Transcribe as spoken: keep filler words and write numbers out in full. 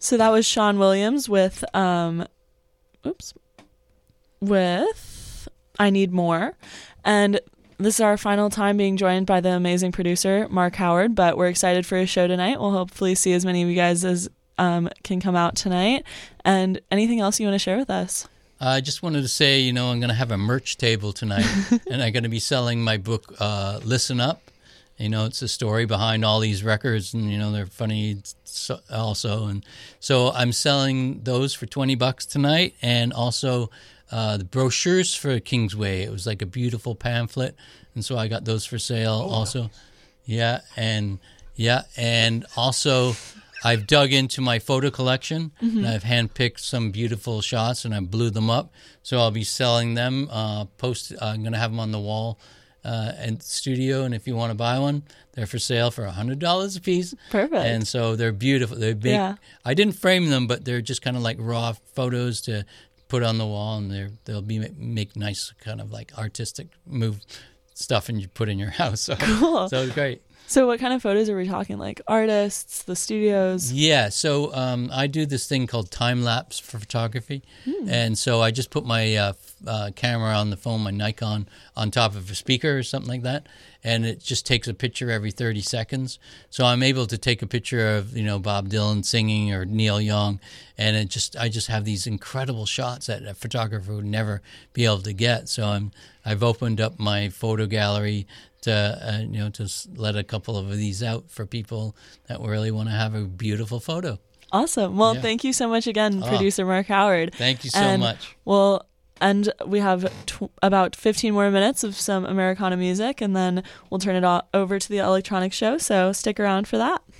So that was Sean Williams with, um, oops, with I Need More. And this is our final time being joined by the amazing producer, Mark Howard, but we're excited for his show tonight. We'll hopefully see as many of you guys as um, can come out tonight. And anything else you want to share with us? I just wanted to say, you know, I'm going to have a merch table tonight, and I'm going to be selling my book, uh, Listen Up. You know, it's a story behind all these records, and, you know, they're funny also. And so I'm selling those for twenty bucks tonight, and also uh, the brochures for Kingsway. It was like a beautiful pamphlet, and so I got those for sale oh, also. Wow. Yeah, and yeah, and also I've dug into my photo collection, mm-hmm. and I've handpicked some beautiful shots, and I blew them up. So I'll be selling them. Uh, post. Uh, I'm going to have them on the wall uh, and studio, and if you want to buy one, they're for sale for a hundred dollars a piece. Perfect. And so they're beautiful. They big. Yeah. I didn't frame them, but they're just kind of like raw photos to put on the wall, and they're they'll be make nice kind of like artistic move stuff, and you put in your house. So, cool. So it's great. So what kind of photos are we talking? Like artists, the studios? Yeah, so um, I do this thing called time-lapse photography. Hmm. And so I just put my uh, uh, camera on the phone, my Nikon, on top of a speaker or something like that. And it just takes a picture every thirty seconds. So I'm able to take a picture of, you know, Bob Dylan singing or Neil Young. And it just I just have these incredible shots that a photographer would never be able to get. So I'm, I've opened up my photo gallery to uh, you know to let a couple of these out for people that really want to have a beautiful photo. Awesome. Well, yeah. Thank you so much again, oh, producer Mark Howard. Thank you so and much. Well, and we have tw- about fifteen more minutes of some Americana music, and then we'll turn it all over to the electronic show. So stick around for that.